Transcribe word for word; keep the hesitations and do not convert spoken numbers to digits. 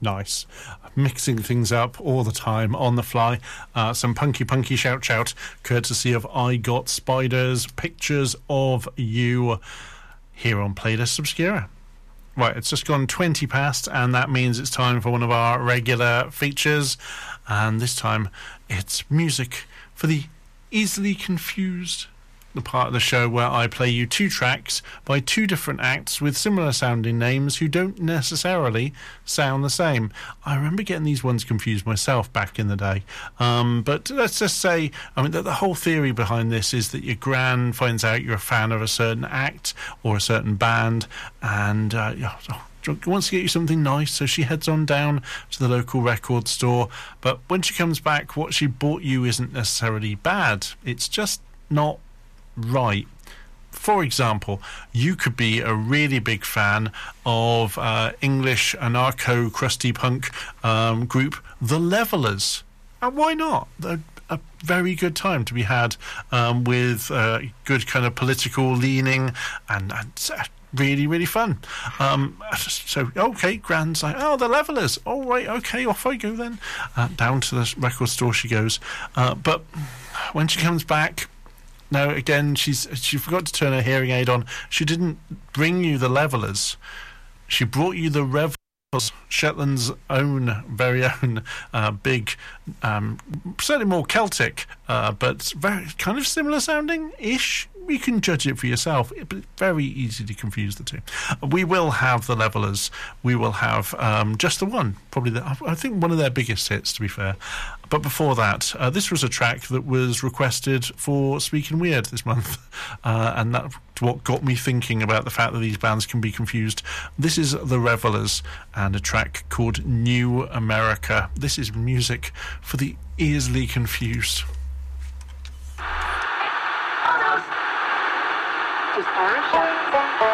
Nice. Mixing things up all the time on the fly. Uh, some punky punky shout shout courtesy of I Got Spiders, Pictures of You, here on Playlist Obscura. Right, it's just gone twenty past, and that means it's time for one of our regular features, and this time it's music for the easily confused, the part of the show where I play you two tracks by two different acts with similar sounding names who don't necessarily sound the same. I remember getting these ones confused myself back in the day. Um, but let's just say, I mean, the, the whole theory behind this is that your gran finds out you're a fan of a certain act or a certain band, and uh, wants to get you something nice, so she heads on down to the local record store. But when she comes back, what she bought you isn't necessarily bad. It's just not right. For example, you could be a really big fan of uh, English anarcho crusty punk um, group The Levellers, and why not? They're a very good time to be had um, with uh, good kind of political leaning and, and uh, really, really fun. Um, so, okay, Gran's like, oh, The Levellers. All right, okay, off I go then. Uh, down to the record store she goes. Uh, but when she comes back, no, again, she's she forgot to turn her hearing aid on. She didn't bring you The Levellers. She brought you the Revellers, Shetland's own, very own, uh, big, um, certainly more Celtic, uh, but very kind of similar sounding-ish. You can judge it for yourself, but it's very easy to confuse the two. We will have The Levellers. We will have um, Just the One, probably the, I think one of their biggest hits, to be fair. But before that, uh, this was a track that was requested for Speaking Weird this month, uh, and that's what got me thinking about the fact that these bands can be confused. This is The Revellers and a track called New America. This is music for the easily confused. Is Irish?